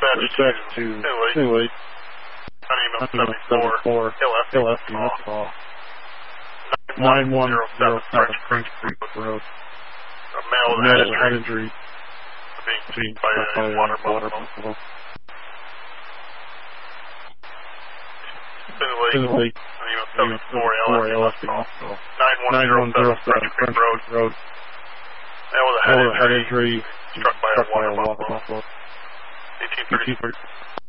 Dispatch to Italy. Honeyman 74, LF, call. 9107 French Creek Road. A male with a head injury. Being by a water buffalo. Italy. Honeyman 74, LF, call. 9107 French Creek Road. Male with a head injury. Struck by a water buffalo. 1830.